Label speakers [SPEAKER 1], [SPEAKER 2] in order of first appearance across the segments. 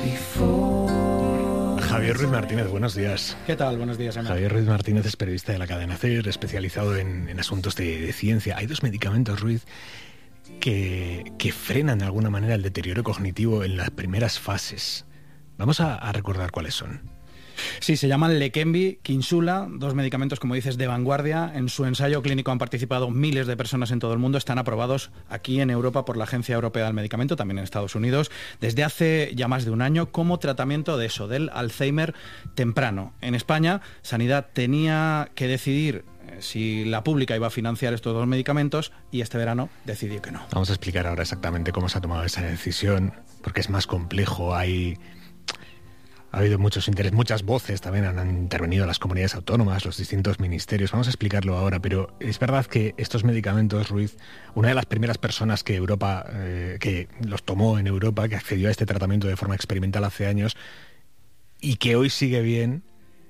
[SPEAKER 1] Javier Ruiz Martínez, buenos días.
[SPEAKER 2] ¿Qué tal? Buenos días, Emma.
[SPEAKER 1] Javier Ruiz Martínez es periodista de la cadena SER, especializado en asuntos de ciencia. Hay dos medicamentos, Ruiz, que frenan de alguna manera el deterioro cognitivo en las primeras fases. Vamos a recordar cuáles son.
[SPEAKER 2] Sí, se llaman Leqembi, Kinsula, dos medicamentos, como dices, de vanguardia. En su ensayo clínico han participado miles de personas en todo el mundo. Están aprobados aquí en Europa por la Agencia Europea del Medicamento, también en Estados Unidos, desde hace ya más de un año, como tratamiento de eso, del Alzheimer temprano. En España, Sanidad tenía que decidir si la pública iba a financiar estos dos medicamentos y este verano decidió que no.
[SPEAKER 1] Vamos a explicar ahora exactamente cómo se ha tomado esa decisión, porque es más complejo. Ha habido muchos intereses, muchas voces también han intervenido las comunidades autónomas, los distintos ministerios. Vamos a explicarlo ahora, pero es verdad que estos medicamentos, Ruiz, una de las primeras personas que que los tomó en Europa, que accedió a este tratamiento de forma experimental hace años y que hoy sigue bien,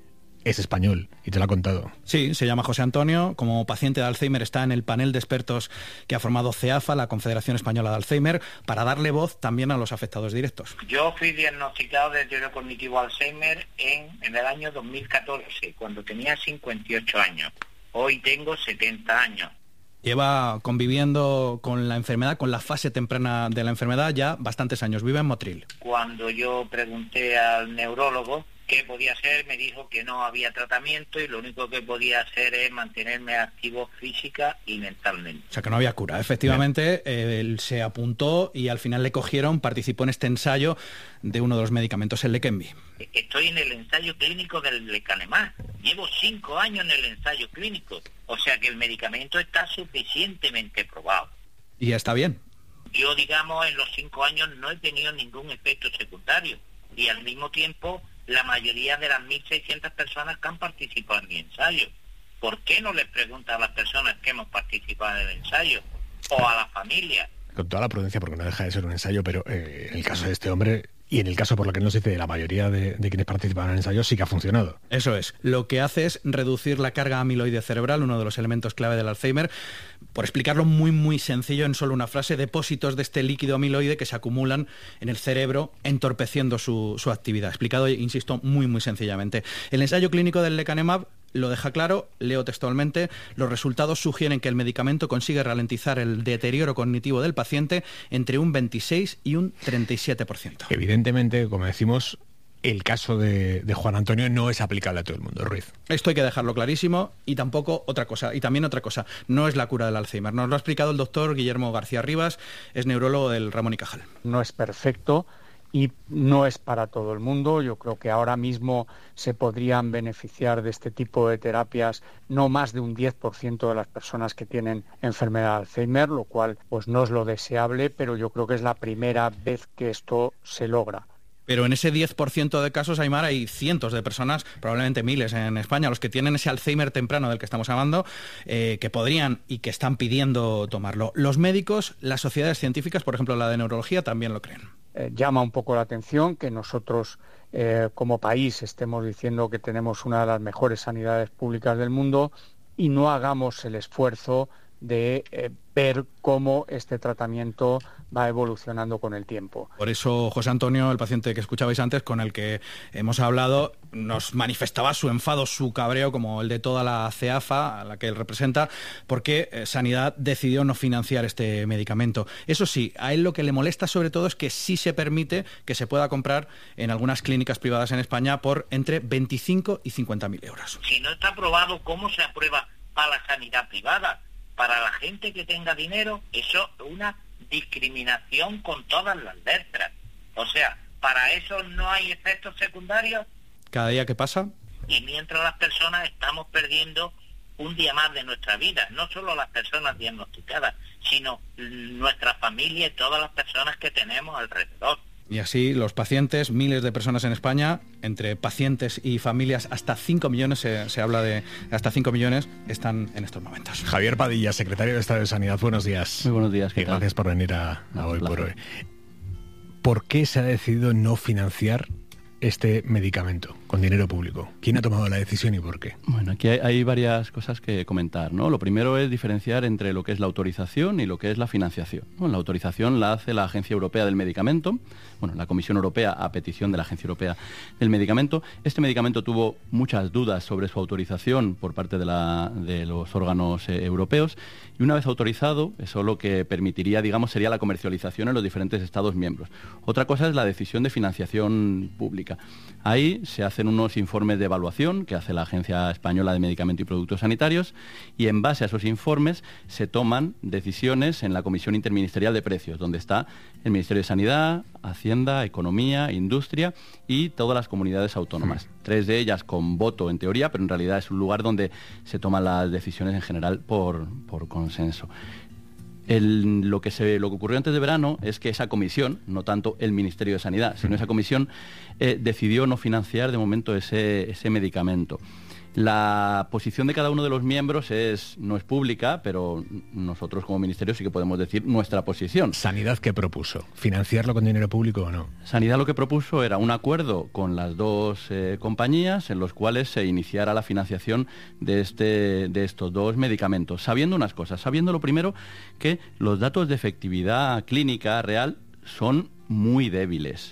[SPEAKER 1] es español, y te lo ha contado.
[SPEAKER 2] Sí, se llama José Antonio. Como paciente de Alzheimer está en el panel de expertos que ha formado CEAFA, la Confederación Española de Alzheimer, para darle voz también a los afectados directos.
[SPEAKER 3] Yo fui diagnosticado de deterioro cognitivo Alzheimer en el año 2014, cuando tenía 58 años. Hoy tengo 70 años.
[SPEAKER 2] Lleva conviviendo con la enfermedad, con la fase temprana de la enfermedad, ya bastantes años. Vive en Motril.
[SPEAKER 3] Cuando yo pregunté al neurólogo qué podía hacer, me dijo que no había tratamiento y lo único que podía hacer es mantenerme activo física y mentalmente.
[SPEAKER 2] O sea, que no había cura. Efectivamente, él se apuntó y al final le cogieron, participó en este ensayo de uno de los medicamentos, el Leqembi.
[SPEAKER 3] Estoy en el ensayo clínico del lecanemab. Llevo 5 años en el ensayo clínico. O sea que el medicamento está suficientemente probado.
[SPEAKER 2] Y está bien.
[SPEAKER 3] Yo, digamos, en los 5 años no he tenido ningún efecto secundario. Y al mismo tiempo, la mayoría de las 1.600 personas que han participado en mi ensayo. ¿Por qué no les pregunta a las personas que hemos participado en el ensayo? O a la familia.
[SPEAKER 1] Con toda la prudencia, porque no deja de ser un ensayo, pero en el caso de este hombre, y en el caso por lo que nos dice de la mayoría de quienes participan en el ensayo, sí que ha funcionado.
[SPEAKER 2] Eso es. Lo que hace es reducir la carga amiloide cerebral, uno de los elementos clave del Alzheimer. Por explicarlo muy sencillo, en solo una frase, depósitos de este líquido amiloide que se acumulan en el cerebro, entorpeciendo su actividad. Explicado, insisto, muy sencillamente. El ensayo clínico del lecanemab lo deja claro, leo textualmente: los resultados sugieren que el medicamento consigue ralentizar el deterioro cognitivo del paciente entre un 26 y un 37%.
[SPEAKER 1] Evidentemente, como decimos, el caso de Juan Antonio no es aplicable a todo el mundo, Ruiz.
[SPEAKER 2] Esto hay que dejarlo clarísimo, y tampoco otra cosa, no es la cura del Alzheimer. Nos lo ha explicado el doctor Guillermo García Rivas, es neurólogo del Ramón y Cajal.
[SPEAKER 4] No es perfecto y no es para todo el mundo. Yo creo que ahora mismo se podrían beneficiar de este tipo de terapias no más de un 10% de las personas que tienen enfermedad de Alzheimer, lo cual pues no es lo deseable, pero yo creo que es la primera vez que esto se logra.
[SPEAKER 2] Pero en ese 10% de casos, Aymar, hay cientos de personas, probablemente miles en España, los que tienen ese Alzheimer temprano del que estamos hablando, que podrían y que están pidiendo tomarlo. Los médicos, las sociedades científicas, por ejemplo la de neurología, también lo creen.
[SPEAKER 4] Llama un poco la atención que nosotros como país estemos diciendo que tenemos una de las mejores sanidades públicas del mundo y no hagamos el esfuerzo de ver cómo este tratamiento va evolucionando con el tiempo.
[SPEAKER 2] Por eso José Antonio, el paciente que escuchabais antes, con el que hemos hablado, nos manifestaba su enfado, su cabreo, como el de toda la CEAFA, a la que él representa, porque Sanidad decidió no financiar este medicamento. Eso sí, a él lo que le molesta sobre todo es que sí se permite que se pueda comprar en algunas clínicas privadas en España por entre 25 y 50.000 euros.
[SPEAKER 3] Si no está aprobado, ¿cómo se aprueba para la sanidad privada? Para la gente que tenga dinero, eso es una discriminación con todas las letras. O sea, para eso no hay efectos secundarios.
[SPEAKER 2] Cada día que pasa.
[SPEAKER 3] Y mientras las personas estamos perdiendo un día más de nuestra vida, no solo las personas diagnosticadas, sino nuestra familia y todas las personas que tenemos alrededor.
[SPEAKER 2] Y así los pacientes, miles de personas en España, entre pacientes y familias, hasta 5 millones, se habla de hasta 5 millones, están en estos momentos.
[SPEAKER 1] Javier Padilla, secretario de Estado de Sanidad, buenos días.
[SPEAKER 5] Muy buenos días.
[SPEAKER 1] Y gracias por venir a Hoy por Hoy. ¿Por qué se ha decidido no financiar este medicamento? con dinero público. ¿Quién ha tomado la decisión y por qué?
[SPEAKER 5] Bueno, aquí hay varias cosas que comentar, ¿no? Lo primero es diferenciar entre lo que es la autorización y lo que es la financiación, ¿no? La autorización la hace la Agencia Europea del Medicamento, bueno, la Comisión Europea a petición de la Agencia Europea del Medicamento. Este medicamento tuvo muchas dudas sobre su autorización por parte de los órganos europeos, y una vez autorizado, eso lo que permitiría, digamos, sería la comercialización en los diferentes Estados miembros. Otra cosa es la decisión de financiación pública. Ahí se hacen unos informes de evaluación que hace la Agencia Española de Medicamentos y Productos Sanitarios, y en base a esos informes se toman decisiones en la Comisión Interministerial de Precios, donde está el Ministerio de Sanidad, Hacienda, Economía, Industria y todas las comunidades autónomas. 3 de ellas con voto en teoría, pero en realidad es un lugar donde se toman las decisiones en general por consenso. Lo que ocurrió antes de verano es que esa comisión, no tanto el Ministerio de Sanidad, sino esa comisión decidió no financiar de momento ese medicamento. La posición de cada uno de los miembros no es pública, pero nosotros como Ministerio sí que podemos decir nuestra posición.
[SPEAKER 1] ¿Sanidad qué propuso? ¿Financiarlo con dinero público o no?
[SPEAKER 5] Sanidad lo que propuso era un acuerdo con las dos compañías en los cuales se iniciara la financiación de estos 2 medicamentos, sabiendo unas cosas. Sabiendo lo primero que los datos de efectividad clínica real son muy débiles.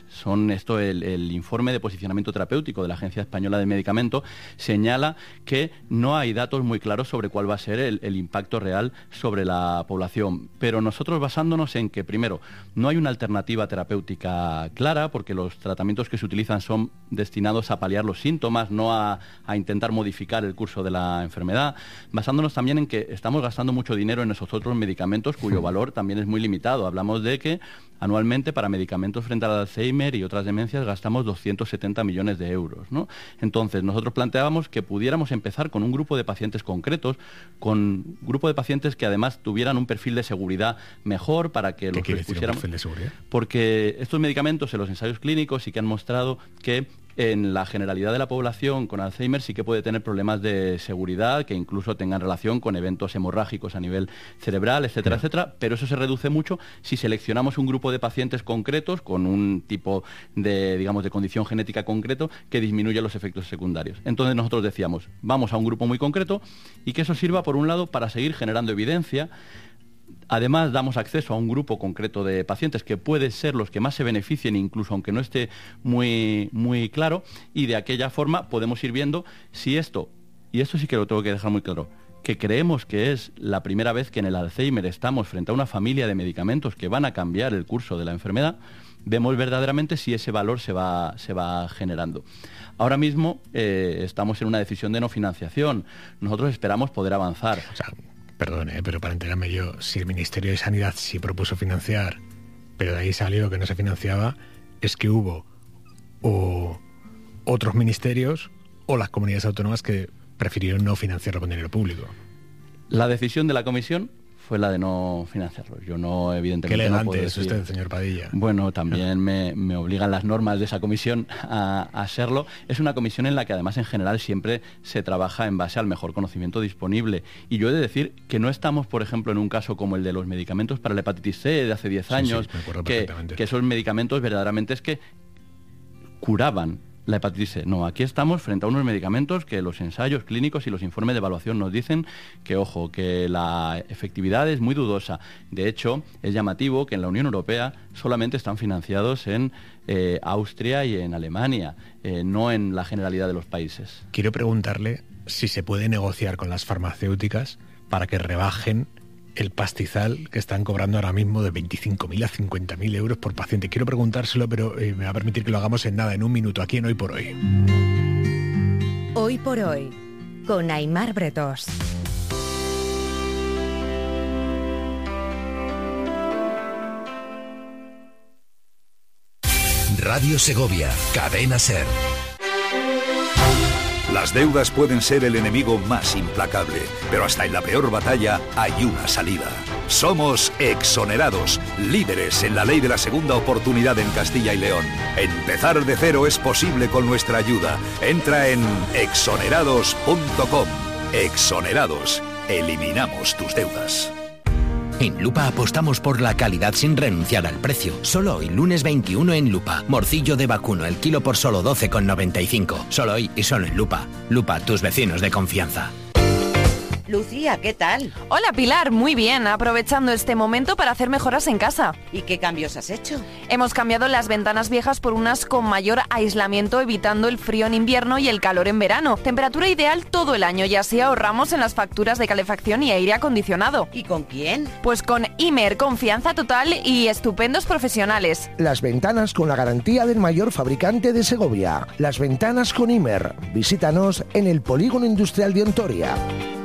[SPEAKER 5] El informe de posicionamiento terapéutico de la Agencia Española del Medicamento señala que no hay datos muy claros sobre cuál va a ser el impacto real sobre la población. Pero nosotros, basándonos en que, primero, no hay una alternativa terapéutica clara, porque los tratamientos que se utilizan son destinados a paliar los síntomas, no a intentar modificar el curso de la enfermedad, basándonos también en que estamos gastando mucho dinero en esos otros medicamentos cuyo valor también es muy limitado. Hablamos de que anualmente para medicamentos frente al Alzheimer y otras demencias gastamos 270 millones de euros, ¿no? Entonces, nosotros planteábamos que pudiéramos empezar con un grupo de pacientes concretos, con un grupo de pacientes que además tuvieran un perfil de seguridad mejor para que los pusiéramos.
[SPEAKER 1] ¿Perfil de seguridad?
[SPEAKER 5] Porque estos medicamentos en los ensayos clínicos sí que han mostrado que en la generalidad de la población con Alzheimer sí que puede tener problemas de seguridad que incluso tengan relación con eventos hemorrágicos a nivel cerebral, etcétera, etcétera, pero eso se reduce mucho si seleccionamos un grupo de pacientes concretos con un tipo de condición genética concreto que disminuya los efectos secundarios. Entonces nosotros decíamos, vamos a un grupo muy concreto y que eso sirva, por un lado, para seguir generando evidencia. Además, damos acceso a un grupo concreto de pacientes que puede ser los que más se beneficien, incluso aunque no esté muy, muy claro, y de aquella forma podemos ir viendo si esto, y esto sí que lo tengo que dejar muy claro, que creemos que es la primera vez que en el Alzheimer estamos frente a una familia de medicamentos que van a cambiar el curso de la enfermedad, vemos verdaderamente si ese valor se va generando. Ahora mismo estamos en una decisión de no financiación. Nosotros esperamos poder avanzar.
[SPEAKER 1] O sea, perdón, pero para enterarme yo, si el Ministerio de Sanidad sí propuso financiar, pero de ahí salió que no se financiaba, es que hubo o otros ministerios o las comunidades autónomas que prefirieron no financiarlo con dinero público.
[SPEAKER 5] La decisión de la Comisión fue la de no financiarlo. Yo no, evidentemente,
[SPEAKER 1] qué elegante
[SPEAKER 5] no puedo
[SPEAKER 1] es usted, señor Padilla.
[SPEAKER 5] Bueno, también me obligan las normas de esa comisión a serlo. Es una comisión en la que además en general siempre se trabaja en base al mejor conocimiento disponible. Y yo he de decir que no estamos, por ejemplo, en un caso como el de los medicamentos para la hepatitis C de hace 10 años, que esos medicamentos verdaderamente es que curaban la hepatitis C. No, aquí estamos frente a unos medicamentos que los ensayos clínicos y los informes de evaluación nos dicen que, ojo, que la efectividad es muy dudosa. De hecho, es llamativo que en la Unión Europea solamente están financiados en Austria y en Alemania, no en la generalidad de los países.
[SPEAKER 1] Quiero preguntarle si se puede negociar con las farmacéuticas para que rebajen el pastizal que están cobrando ahora mismo de 25.000 a 50.000 euros por paciente. Quiero preguntárselo, pero me va a permitir que lo hagamos en un minuto, aquí en Hoy por Hoy.
[SPEAKER 6] Hoy por Hoy, con Aimar Bretós.
[SPEAKER 7] Radio Segovia, Cadena SER.
[SPEAKER 8] Las deudas pueden ser el enemigo más implacable, pero hasta en la peor batalla hay una salida. Somos Exonerados, líderes en la ley de la segunda oportunidad en Castilla y León. Empezar de cero es posible con nuestra ayuda. Entra en exonerados.com. Exonerados, eliminamos tus deudas.
[SPEAKER 9] En Lupa apostamos por la calidad sin renunciar al precio. Solo hoy, lunes 21 en Lupa. Morcillo de vacuno, el kilo por solo 12,95. Solo hoy y solo en Lupa. Lupa, tus vecinos de confianza.
[SPEAKER 10] Lucía, ¿qué tal?
[SPEAKER 11] Hola Pilar, muy bien, aprovechando este momento para hacer mejoras en casa.
[SPEAKER 10] ¿Y qué cambios has hecho?
[SPEAKER 11] Hemos cambiado las ventanas viejas por unas con mayor aislamiento, evitando el frío en invierno y el calor en verano. Temperatura ideal todo el año y así ahorramos en las facturas de calefacción y aire acondicionado.
[SPEAKER 10] ¿Y con quién?
[SPEAKER 11] Pues con Imer, confianza total y estupendos profesionales.
[SPEAKER 12] Las ventanas con la garantía del mayor fabricante de Segovia. Las ventanas con Imer. Visítanos en el Polígono Industrial de Ontoria.